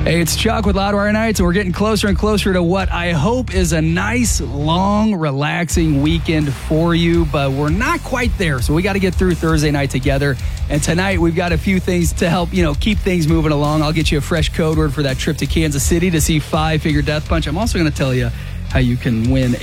Hey, it's Chuck with Loudwire Nights, and we're getting closer and closer to what I hope is a nice, long, relaxing weekend for you, but we're not quite there, so we got to get through Thursday night together. And tonight, we've got a few things to help, keep things moving along. I'll get you a fresh code word for that trip to Kansas City to see Five Finger Death Punch. I'm also going to tell you how you can win